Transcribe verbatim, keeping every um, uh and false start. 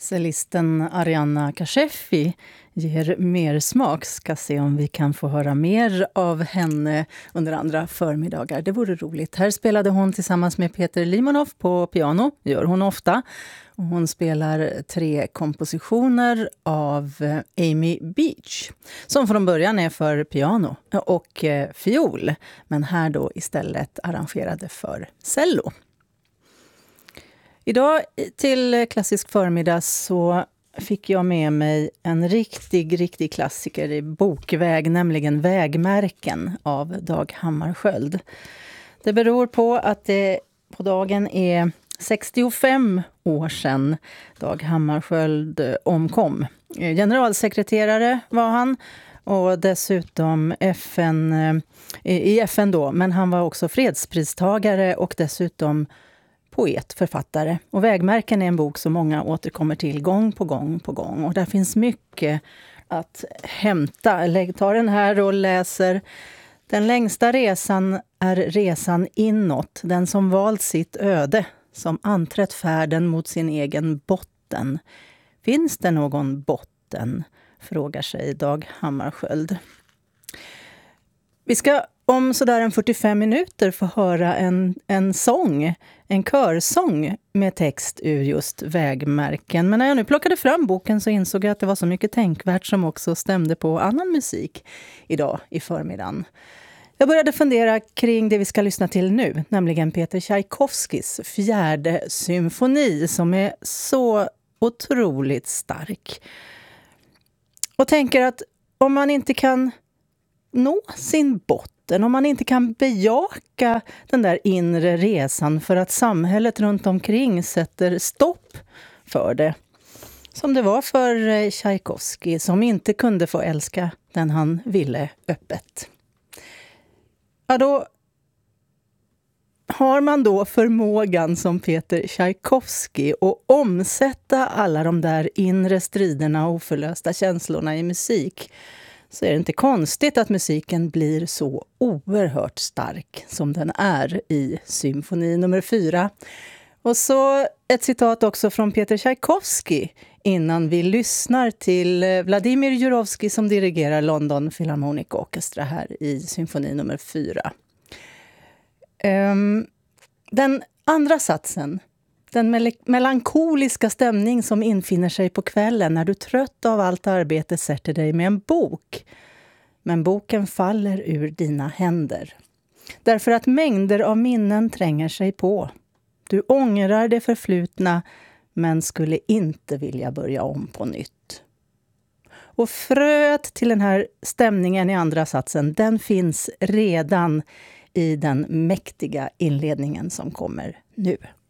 Cellisten Arianna Kashefi ger mer smak. Ska se om vi kan få höra mer av henne under andra förmiddagar. Det vore roligt. Här spelade hon tillsammans med Peter Limonov på piano. Det gör hon ofta. Och hon spelar tre kompositioner av Amy Beach. Som från början är för piano och fiol. Men här då istället arrangerade för cello. Idag till klassisk förmiddag så fick jag med mig en riktig, riktig klassiker i bokväg, nämligen Vägmärken av Dag Hammarskjöld. Det beror på att det på dagen är sextiofem år sedan Dag Hammarskjöld omkom. Generalsekreterare var han och dessutom F N, i F N då, men han var också fredspristagare och dessutom poet, författare. Och Vägmärken är en bok som många återkommer till gång på gång på gång. Och där finns mycket att hämta. Lägg, ta den här och läser. Den längsta resan är resan inåt. Den som valt sitt öde. Som anträtt färden mot sin egen botten. Finns det någon botten? Frågar sig Dag Hammarskjöld. Vi ska om sådär en fyrtiofem minuter få höra en, en sång, en körsång med text ur just Vägmärken. Men när jag nu plockade fram boken så insåg jag att det var så mycket tänkvärt som också stämde på annan musik idag i förmiddagen. Jag började fundera kring det vi ska lyssna till nu, nämligen Peter Tchaikovskys fjärde symfoni som är så otroligt stark. Och tänker att om man inte kan nå sin botten, om man inte kan bejaka den där inre resan för att samhället runt omkring sätter stopp för det. Som det var för Tchaikovsky som inte kunde få älska den han ville öppet. Ja, då har man då förmågan som Peter Tchaikovsky att omsätta alla de där inre striderna och oförlösta känslorna i musik, så är det inte konstigt att musiken blir så oerhört stark som den är i symfoni nummer fyra. Och så ett citat också från Peter Tchaikovsky innan vi lyssnar till Vladimir Jurovsky som dirigerar London Philharmonic Orchestra här i symfoni nummer fyra. Um, den andra satsen, den mel- melankoliska stämning som infinner sig på kvällen när du trött av allt arbete sätter dig med en bok. Men boken faller ur dina händer. Därför att mängder av minnen tränger sig på. Du ångrar det förflutna men skulle inte vilja börja om på nytt. Och fröet till den här stämningen i andra satsen, den finns redan i den mäktiga inledningen som kommer nu.